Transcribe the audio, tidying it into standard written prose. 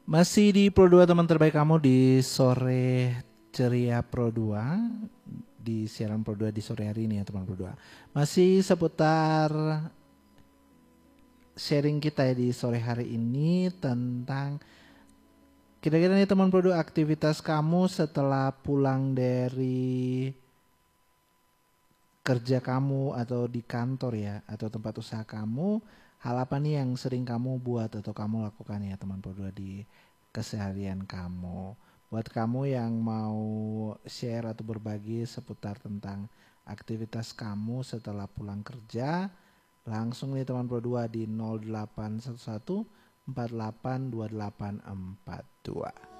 Masih di Pro 2 teman terbaik kamu di sore ceria Pro 2. Di siaran Pro 2 di sore hari ini ya teman Pro 2. Masih seputar sharing kita ya di sore hari ini tentang kira-kira nih teman Pro 2, aktivitas kamu setelah pulang dari kerja kamu atau di kantor ya atau tempat usaha kamu, hal apa nih yang sering kamu buat atau kamu lakukan ya teman Pro 2 di keseharian kamu. Buat kamu yang mau share atau berbagi seputar tentang aktivitas kamu setelah pulang kerja, langsung nih teman Pro 2 di 0811 482842.